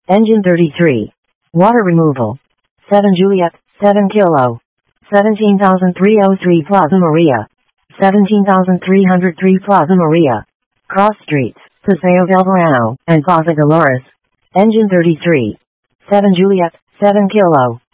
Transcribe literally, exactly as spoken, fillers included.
Engine thirty-three. Water removal. seven Juliet, seven Kilo. seventeen thousand three hundred three Plaza Maria. seventeen thousand three hundred three Plaza Maria. Cross Streets, Paseo del Verano, and Plaza Dolores. Engine thirty-three. seven Juliet, seven Kilo.